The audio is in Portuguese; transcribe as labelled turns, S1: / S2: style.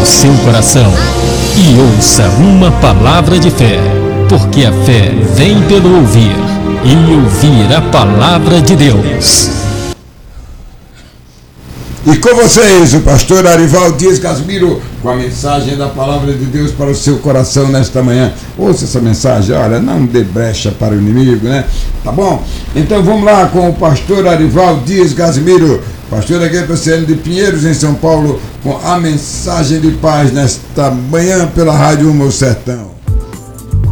S1: ao seu coração e ouça uma palavra de fé, porque a fé vem pelo ouvir e ouvir a palavra de Deus.
S2: E com vocês, o pastor Arival Dias Casimiro, com a mensagem da palavra de Deus para o seu coração nesta manhã. Ouça essa mensagem, olha, não dê brecha para o inimigo, né? Tá bom? Então vamos lá com o pastor Arival Dias Casimiro, pastor aqui do PCN de Pinheiros, em São Paulo, com a mensagem de paz nesta manhã pela Rádio Humo Sertão.